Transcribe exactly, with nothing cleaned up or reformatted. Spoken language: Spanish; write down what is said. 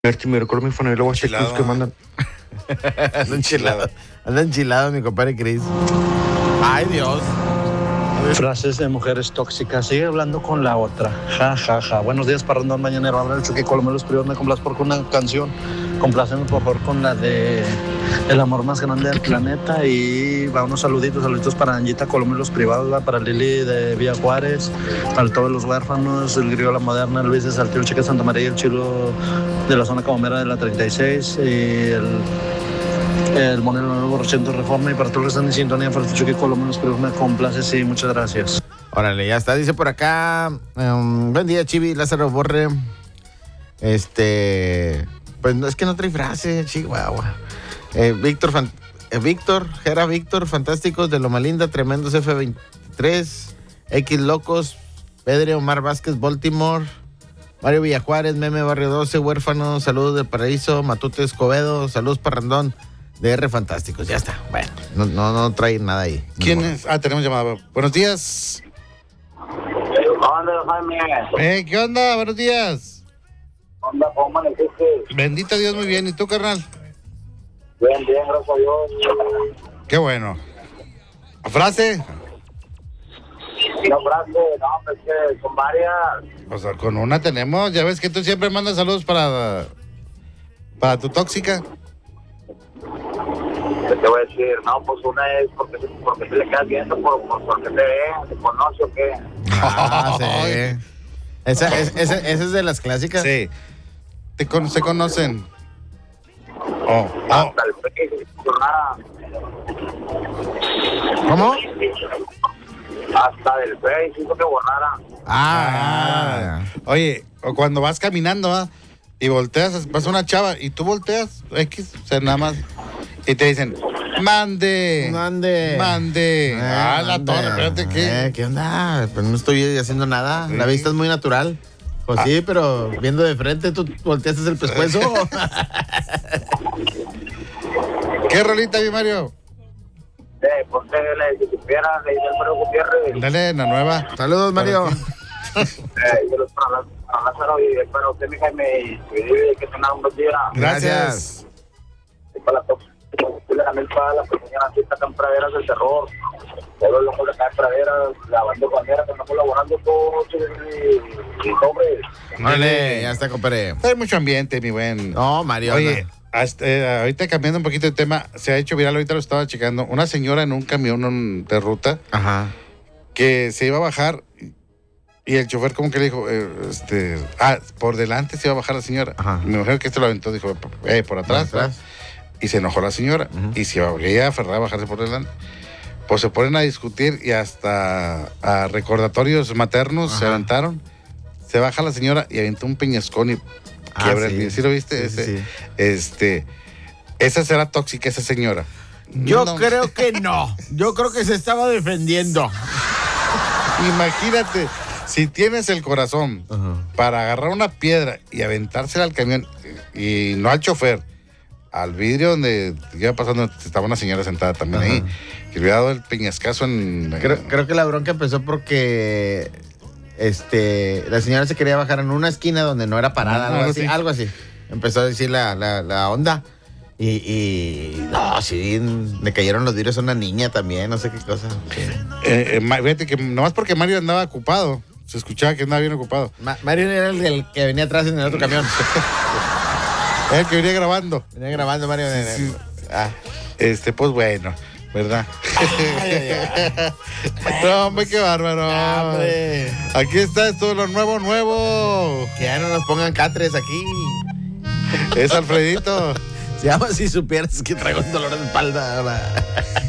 Me recuerdo mi familia huastecos que mandan. Anda enchilado. Anda enchilado mi compadre Cris. Ay, Dios. Frases de mujeres tóxicas. Sigue hablando con la otra. Ja, ja, ja. Buenos días, Parrandón Mañanero. Habla el Chucky Colomelos Prior. Me complaz por una canción. Complácenme por favor con la de El amor más grande del planeta. Y va unos saluditos, saluditos para Anjita Colomelos Privados, va para Lili de Villa Juárez, para todos los huérfanos, el Griego La Moderna, Luis de Saltillo, el Cheque Santa María, el Chilo de la zona Camomera de la treinta y seis, y el El Monero Nuevo Reciente Reforma, y para todos los que están en sintonía, para el Chucky Colomelos Prior, me complace, sí, muchas gracias. Órale, ya está. Dice por acá, um, buen día, Chivi, Lázaro Borre. Este, pues no es que no trae frase, Chihuahua. Eh, Víctor, Fan, eh, Víctor, Jera Víctor, Fantásticos de Loma Linda, Tremendos F veintitrés, X Locos, Pedro Omar Vázquez, Baltimore, Mario Villajuárez, Meme Barrio doce, Huérfano, Saludos del Paraíso, Matute Escobedo, Saludos Parrandón, de R Fantásticos. Ya está, bueno, no, no, no trae nada ahí. ¿Quién no. es? Ah, tenemos llamada. Buenos días. Eh, ¿qué onda? Buenos días. Onda, ¿cómo amaneciste? Bendito Dios, muy bien. ¿Y tú, carnal? Bien, bien, gracias a Dios. Qué bueno. ¿Frase? No, frase, no, pues que son varias. O sea, con una tenemos. Ya ves que tú siempre mandas saludos para, para tu tóxica. ¿Qué te voy a decir? No, pues una es porque, porque te le quedas viendo, por, por, porque te ve, te conoce o qué. Ah, sí. Esa, es, esa, esa es de las clásicas. Sí. Te con, se conocen. Oh, oh. Hasta el Face, nada. ¿Cómo? Hasta del Face hizo que borrara. Ah, Ah, oye, o cuando vas caminando, ¿ah? Y volteas, pasa una chava y tú volteas, X, o sea, nada más, y te dicen, mande, mande, mande, eh, ah, la mande. torre, espérate, ¿qué? Eh, ¿Qué onda? Pues no estoy haciendo nada, sí. La vista es muy natural. Pues ah. Sí, pero viendo de frente, tú volteaste el pescuezo. ¿Qué rolita, mi Mario? Eh, pues que le supiera, le dice el Mario Gutiérrez. Dale, la nueva. Saludos, Mario. eh, yo los para Lázaro y para usted, mi Jaime, y que tenga un buen día. Gracias. Y para la tóxica, también para la pequeña Nancita acá en Praderas del Terror. Todos los locos acá en Praderas, lavando bandera, que estamos colaborando todos y, y sobres. Vale, ya está, compadre. Hay mucho ambiente, mi buen. No, Mario. Oye, hasta, eh, ahorita cambiando un poquito de tema, se ha hecho viral, ahorita lo estaba checando, una señora en un camión de ruta. Ajá. Que se iba a bajar y el chofer como que le dijo, eh, este, ah, por delante se iba a bajar la señora. Ajá. Me imagino que este lo aventó, dijo, eh, por atrás. Por atrás. Y se enojó la señora. Uh-huh. Y si ella aferraba a bajarse por delante, pues se ponen a discutir y hasta a recordatorios maternos. Ajá. Se aventaron. Se baja la señora y aventó un peñascón y ah, quiebra sí. el pie. ¿Sí lo viste? Sí, Ese, sí. Este, esa será tóxica, esa señora. Yo no. creo que no. Yo creo que se estaba defendiendo. Imagínate, si tienes el corazón uh-huh. para agarrar una piedra y aventársela al camión, y no al chofer, al vidrio donde iba pasando, estaba una señora sentada también uh-huh. ahí, que le había dado el peñascazo en... Creo, creo que la bronca empezó porque este la señora se quería bajar en una esquina donde no era parada, no, algo, algo, así, así. algo así. Empezó a decir la, la, la onda. Y, y no, sí, le cayeron los vidrios a una niña también, no sé qué cosa. Sí. Eh, eh, fíjate que nomás porque Mario andaba ocupado, se escuchaba que andaba bien ocupado. Ma- Mario era el, el que venía atrás en el otro camión. Era el que venía grabando. Venía grabando Mario. Sí, sí. Ah. Este, pues bueno, ¿verdad? Ay, ay, ay. No, hombre, qué bárbaro. Hombre. Aquí está esto, lo nuevo, nuevo. Que ya no nos pongan catres aquí. Es Alfredito. Si, si supieras que traigo un dolor de espalda ahora.